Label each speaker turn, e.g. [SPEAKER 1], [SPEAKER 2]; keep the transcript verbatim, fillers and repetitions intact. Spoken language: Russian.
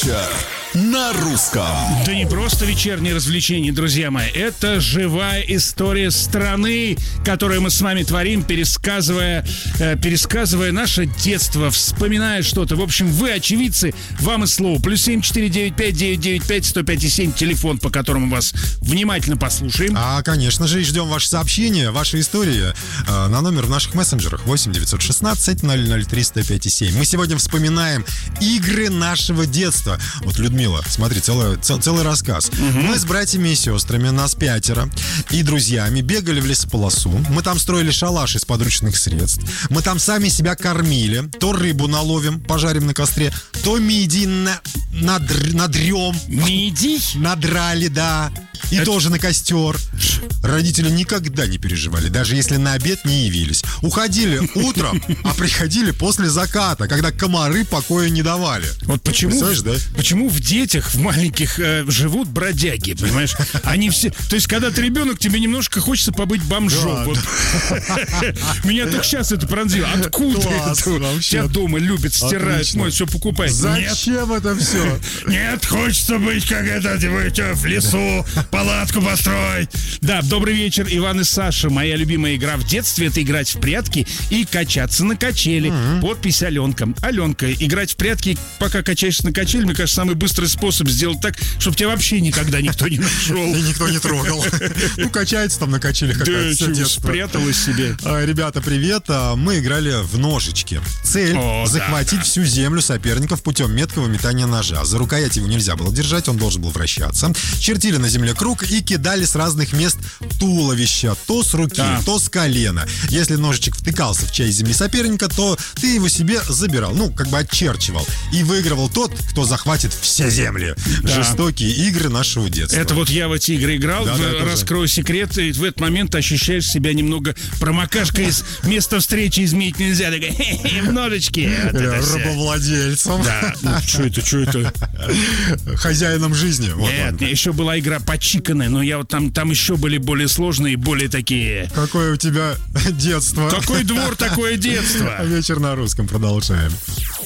[SPEAKER 1] вечер на русском.
[SPEAKER 2] Да не просто вечерние развлечения, друзья мои. Это живая история страны, которую мы с вами творим, пересказывая, э, пересказывая наше детство, вспоминая что-то. В общем, вы очевидцы, вам и слово. Плюс семь четыре девять пять девять девять пять сто пять и семь, телефон, по которому вас внимательно послушаем.
[SPEAKER 3] А, конечно же, и ждем ваши сообщения, ваши истории э, на номер в наших мессенджерах восемь девятьсот шестнадцать ноль ноль три сто пять и семь. Мы сегодня вспоминаем игры нашего детства. Вот, Людмила, смотри, целый, цел, целый рассказ. Угу. Мы с братьями и сестрами, нас пятеро, и друзьями бегали в лесополосу. Мы там строили шалаш из подручных средств. Мы там сами себя кормили. То рыбу наловим, пожарим на костре, то мидий на, надр, надрем.
[SPEAKER 2] Мидий?
[SPEAKER 3] Надрали, да. И
[SPEAKER 2] Это...
[SPEAKER 3] тоже на костер. Родители никогда не переживали, даже если на обед не явились. Уходили утром, а приходили после заката, когда комары покоя не давали.
[SPEAKER 2] Вот почему,
[SPEAKER 3] да?
[SPEAKER 2] почему в детях, в маленьких, э, живут бродяги, понимаешь? Они все... То есть, когда ты ребенок, тебе немножко хочется побыть бомжом. Вот. Меня только сейчас это пронзило. Откуда это? Тебя дома любят, стирают, моют, все покупают.
[SPEAKER 3] Зачем это все?
[SPEAKER 2] Нет, хочется быть как это, в лесу, палатку построить. Да, добрый вечер, Иван и Саша. Моя любимая игра в детстве — это играть в прятки и качаться на качели. Mm-hmm. Подпись Аленка. Аленка, играть в прятки, пока качаешься на качели, мне кажется, самый быстрый способ сделать так, чтобы тебя вообще никогда никто не нашел.
[SPEAKER 3] И никто не трогал. Ну, качается там на качелях какая-то все детство.
[SPEAKER 2] Спряталась себе.
[SPEAKER 3] Ребята, привет. Мы играли в ножички. Цель — захватить всю землю соперников путем меткого метания ножа. За рукоять его нельзя было держать, он должен был вращаться. Чертили на земле круг и кидали с разных мест туловища. То с руки, да. то с колена. Если ножичек втыкался в часть земли соперника, то ты его себе забирал. Ну, как бы отчерчивал. И выигрывал тот, кто захватит все земли. Да. Жестокие игры нашего детства.
[SPEAKER 2] Это вот я в эти игры играл.
[SPEAKER 3] Да,
[SPEAKER 2] в,
[SPEAKER 3] да,
[SPEAKER 2] раскрою секрет. И в этот момент ощущаешь себя немного промокашкой из места встречи изменить нельзя. Такая, хе-хе, ножички. Вот
[SPEAKER 3] рабовладельцем.
[SPEAKER 2] Да. Ну, что это, что это?
[SPEAKER 3] Хозяином жизни. Вот
[SPEAKER 2] Нет, он. Еще была игра почиканная, но я вот там, там еще были более сложные, более такие...
[SPEAKER 3] Какое у тебя детство.
[SPEAKER 2] Какой двор, такое детство.
[SPEAKER 3] Вечер на русском продолжаем.